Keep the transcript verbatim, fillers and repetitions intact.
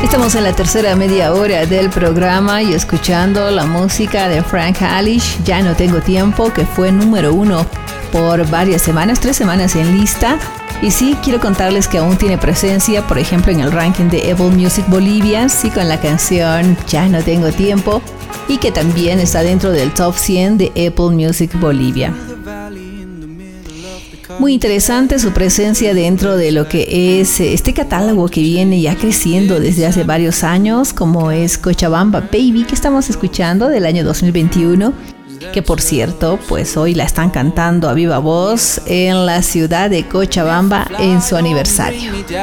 Estamos en la tercera media hora del programa y escuchando la música de Frank Halish, Ya no tengo tiempo, que fue número uno por varias semanas, tres semanas en lista. Y sí, quiero contarles que aún tiene presencia, por ejemplo, en el ranking de Apple Music Bolivia, sí, con la canción Ya no tengo tiempo, y que también está dentro del top cien de Apple Music Bolivia. Muy interesante su presencia dentro de lo que es este catálogo que viene ya creciendo desde hace varios años, como es Cochabamba Baby, que estamos escuchando del año dos mil veintiuno, que por cierto, pues hoy la están cantando a viva voz en la ciudad de Cochabamba en su aniversario.